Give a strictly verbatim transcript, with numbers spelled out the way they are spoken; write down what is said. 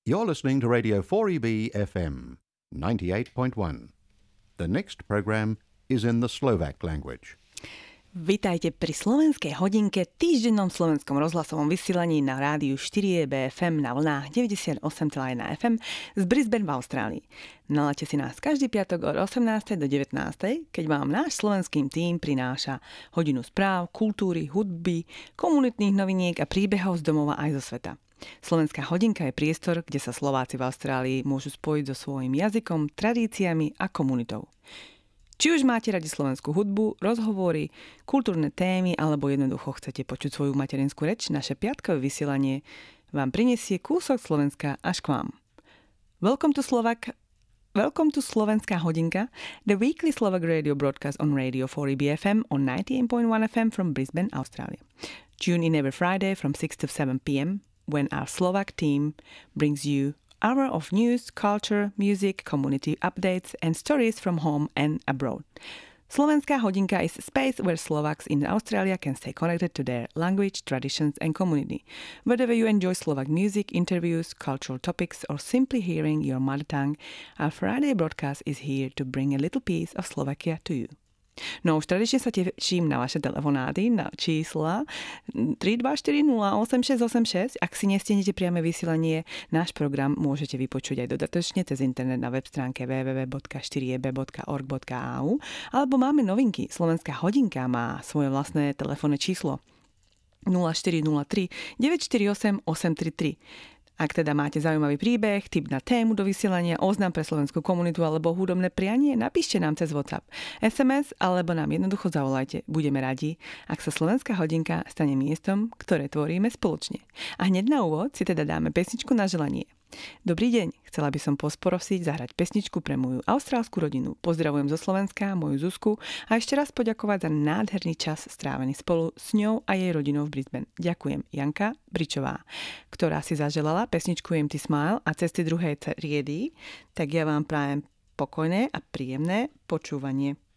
You're listening to Radio four E B F M ninety-eight point one. The next program is in the Slovak language. Vitajte pri slovenskej hodinke, týždennom slovenskom rozhlasovom vysielaní na rádiu štyri E B F M na vlnách deväťdesiatosem celá jedna F M z Brisbane v Austrálii. Nalaďte si nás každý piatok od osemnástej do devätnástej, keď vám náš slovenský tím prináša hodinu správ, kultúry, hudby, komunitných noviniek a príbehov z domova aj zo sveta. Slovenská hodinka je priestor, kde sa Slováci v Austrálii môžu spojiť so svojím jazykom, tradíciami a komunitou. Či už máte radi slovenskú hudbu, rozhovory, kultúrne témy alebo jednoducho chcete počuť svoju materinskú reč, naše piatkové vysielanie vám prinesie kúsok Slovenska až k vám. Welcome to Slovak Welcome to Slovenská hodinka, the weekly Slovak radio broadcast on Radio four E B F M on ninety-eight point one F M from Brisbane, Australia. Tune in every Friday from six to seven p m when our Slovak team brings you hour of news, culture, music, community updates and stories from home and abroad. Slovenská hodinka is a space where Slovaks in Australia can stay connected to their language, traditions and community. Whether you enjoy Slovak music, interviews, cultural topics or simply hearing your mother tongue, our Friday broadcast is here to bring a little piece of Slovakia to you. No už tradične sa teším na vaše telefonáty na čísla tri dva štyri nula osem šesť osem šesť. Ak si nestihnete priame vysielanie, náš program môžete vypočuť aj dodatočne cez internet na web stránke w w w bodka štyri e b bodka org bodka a u alebo máme novinky. Slovenská hodinka má svoje vlastné telefónne číslo nula štyri nula tri deväť štyri osem osem tri tri. Ak teda máte zaujímavý príbeh, tip na tému do vysielania, oznam pre slovenskú komunitu alebo hudobné prianie, napíšte nám cez WhatsApp, es em es alebo nám jednoducho zavolajte. Budeme radi, ak sa Slovenská hodinka stane miestom, ktoré tvoríme spoločne. A hneď na úvod si teda dáme pesničku na želanie. Dobrý deň, chcela by som posporosiť zahrať pesničku pre moju austrálsku rodinu. Pozdravujem zo Slovenska, moju Zuzku a ešte raz poďakovať za nádherný čas strávený spolu s ňou a jej rodinou v Brisbane. Ďakujem Janka Bričová, ktorá si zaželala pesničku Empty Smile a cesty druhej triedy, tak ja vám prajem pokojné a príjemné počúvanie.